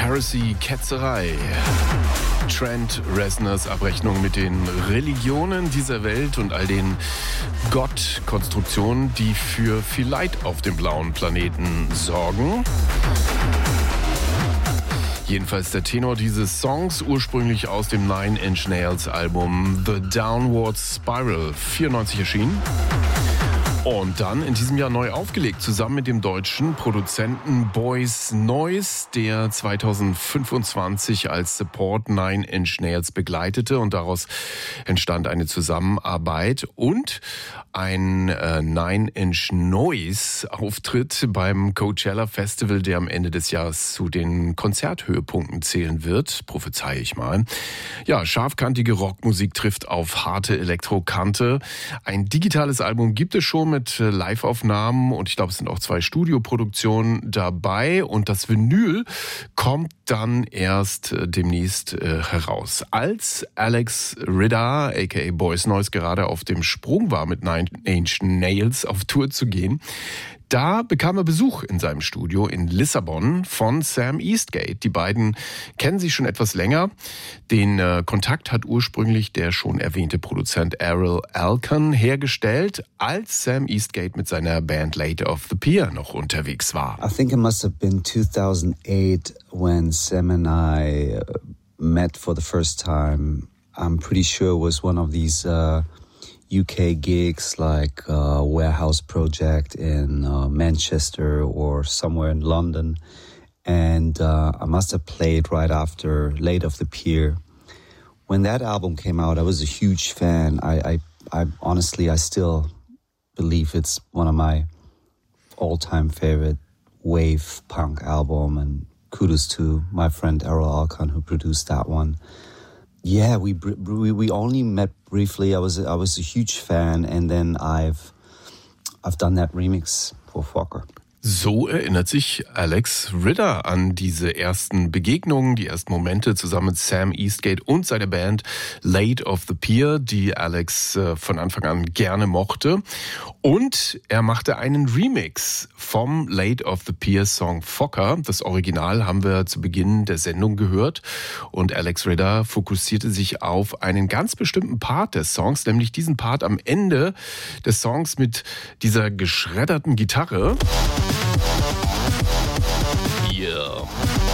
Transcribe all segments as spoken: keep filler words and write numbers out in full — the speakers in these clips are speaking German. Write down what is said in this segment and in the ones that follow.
Heresy-Ketzerei. Trent Reznors Abrechnung mit den Religionen dieser Welt und all den Gottkonstruktionen, die für viel Leid auf dem blauen Planeten sorgen. Jedenfalls der Tenor dieses Songs, ursprünglich aus dem Nine Inch Nails Album The Downward Spiral, vierundneunzig erschienen. Und dann in diesem Jahr neu aufgelegt, zusammen mit dem deutschen Produzenten Boys Noize, der zweitausendfünfundzwanzig als Support Nine Inch Nails begleitete, und daraus entstand eine Zusammenarbeit und ein äh, Nine Inch Noise Auftritt beim Coachella Festival, der am Ende des Jahres zu den Konzerthöhepunkten zählen wird, prophezeie ich mal. Ja, scharfkantige Rockmusik trifft auf harte Elektrokante. Ein digitales Album gibt es schon mit Live-Aufnahmen und ich glaube, es sind auch zwei Studioproduktionen dabei, und das Vinyl kommt dann erst demnächst äh, heraus. Als Alex Ritter, aka Boys Noize, gerade auf dem Sprung war, mit Nine Inch Nails auf Tour zu gehen, da bekam er Besuch in seinem Studio in Lissabon von Sam Eastgate. Die beiden kennen sich schon etwas länger. Den äh, Kontakt hat ursprünglich der schon erwähnte Produzent Errol Alkan hergestellt, als Sam Eastgate mit seiner Band Late of the Pier noch unterwegs war. I think it must have been two thousand eight when Sam and I met for the first time. I'm pretty sure it was one of these uh, U K gigs like uh, Warehouse Project in uh, Manchester or somewhere in London. And uh, I must have played right after Late of the Pier. When that album came out, I was a huge fan. I, I, I honestly, I still believe it's one of my all-time favorite wave punk album. And kudos to my friend Errol Alkan who produced that one. Yeah, we we we only met briefly. I was I was a huge fan, and then I've I've done that remix for Fokker. So erinnert sich Alex Ritter an diese ersten Begegnungen, die ersten Momente zusammen mit Sam Eastgate und seiner Band Late of the Pier, die Alex äh, von Anfang an gerne mochte. Und er machte einen Remix vom Late of the Pier Song Fokker. Das Original haben wir zu Beginn der Sendung gehört. Und Alex Ritter fokussierte sich auf einen ganz bestimmten Part des Songs, nämlich diesen Part am Ende des Songs mit dieser geschredderten Gitarre. Yeah.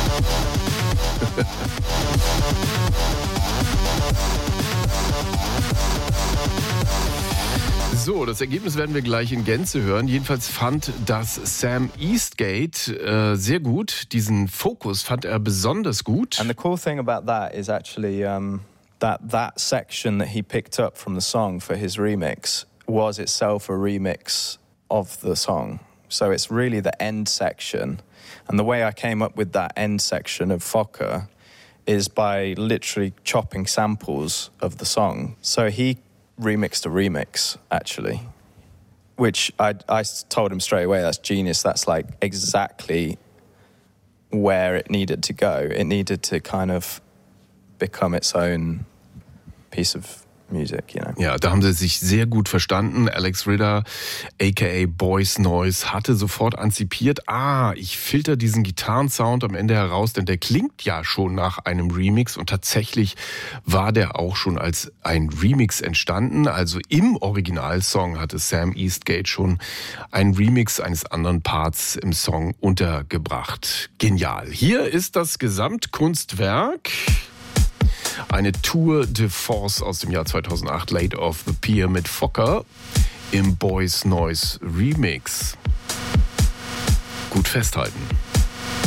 So, das Ergebnis werden wir gleich in Gänze hören. Jedenfalls fand das Sam Eastgate äh, sehr gut. Diesen Fokus fand er besonders gut. And the cool thing about that is actually um, that that section that he picked up from the song for his remix was itself a remix of the song. So it's really the end section. And the way I came up with that end section of Fokker is by literally chopping samples of the song. So he remixed a remix, actually, which I, I told him straight away, that's genius. That's like exactly where it needed to go. It needed to kind of become its own piece of music, you know. Ja, da haben sie sich sehr gut verstanden. Alex Ritter, aka Boys Noize, hatte sofort antizipiert, ah, ich filter diesen Gitarrensound am Ende heraus, denn der klingt ja schon nach einem Remix, und tatsächlich war der auch schon als ein Remix entstanden. Also im Originalsong hatte Sam Eastgate schon einen Remix eines anderen Parts im Song untergebracht. Genial. Hier ist das Gesamtkunstwerk. Eine Tour de Force aus dem Jahr zweitausendacht, Late of the Pier mit Fokker im Boys Noize Remix. Gut festhalten.